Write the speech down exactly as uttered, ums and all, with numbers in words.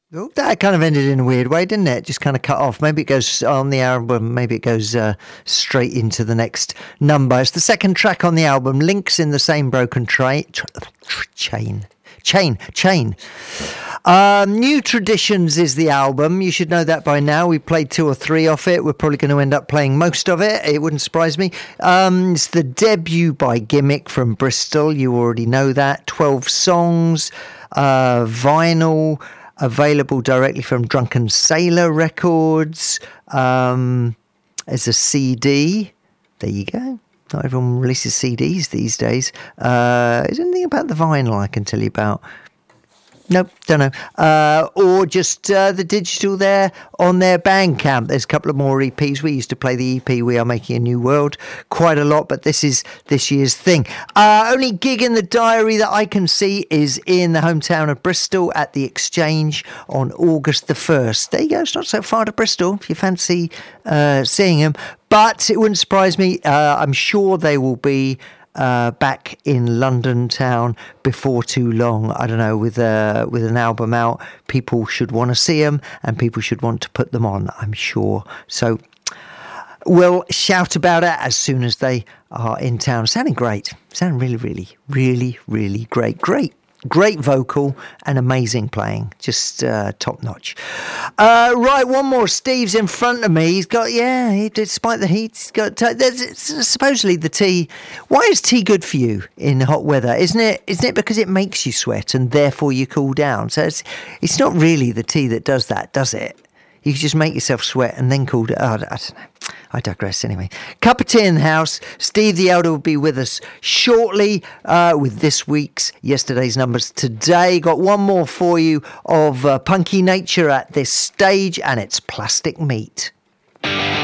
Oh, that kind of ended in a weird way, didn't it? Just kind of cut off. Maybe it goes on the album, maybe it goes uh, straight into the next number. It's the second track on the album, Links in the Same Broken tra- tra- tra- Chain. Chain, Chain. Um, New Traditions is the album. You should know that by now. We played two or three off it. We're probably going to end up playing most of it. It wouldn't surprise me. Um, it's the debut by Gimmick from Bristol. You already know that. twelve songs, uh, vinyl, available directly from Drunken Sailor Records. Um, there's a C D. There you go. Not everyone releases C Ds these days. Uh, is there anything about the vinyl I can tell you about? Nope, don't know. Uh, or just uh, the digital there on their Bandcamp. There's a couple of more E Ps. We used to play the E P We Are Making a New World quite a lot, but this is this year's thing. Uh, only gig in the diary that I can see is in the hometown of Bristol at the Exchange on August the first. There you go. It's not so far to Bristol if you fancy uh, seeing them. But it wouldn't surprise me. Uh, I'm sure they will be Uh, back in London town before too long. I don't know, with uh, with an album out, people should want to see them and people should want to put them on, I'm sure. So we'll shout about it as soon as they are in town. Sounding great. Sounding really, really, really, really great. Great. Great vocal and amazing playing. Just uh, top notch. Uh, right, one more. Steve's in front of me. He's got, yeah, he, despite the heat, he's got, uh, there's, supposedly the tea. Why is tea good for you in hot weather? Isn't it? Isn't it because it makes you sweat and therefore you cool down? So it's, it's not really the tea that does that, does it? You can just make yourself sweat and then cool down. Oh, I don't know. I digress anyway. Cup of tea in the house. Steve the Elder will be with us shortly uh, with this week's Yesterday's Numbers today. Got one more for you of uh, punky nature at this stage, and it's Plastic Meat.